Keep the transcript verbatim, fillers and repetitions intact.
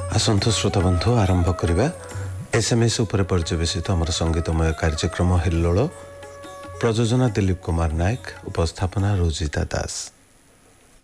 आसंतु श्रोता बंधु आरंभ करवा एसएमएस उपर पर्यवेसित आमर संगीतमय कार्यक्रम हिल्लोल। प्रयोजना दिलीप कुमार नायक, उपस्थापना रोजिता दास।